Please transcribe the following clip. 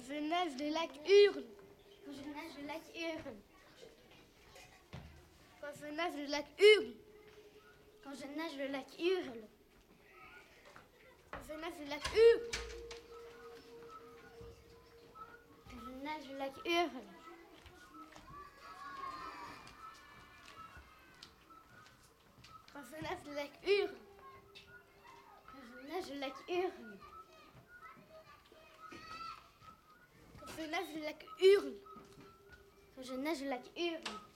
je nage, le lac hurle. Quand je nage, le lac hurle. Quand je nage, le lac hurle. Quand je nage, le lac hurle. Quand je nage, le lac hurle. Quand je nage, le lac hurle. Quand je nage, le lac hurle. Quand je nage, le lac hurle. Quand je nage, le lac hurle. Quand je nage, le lac hurle.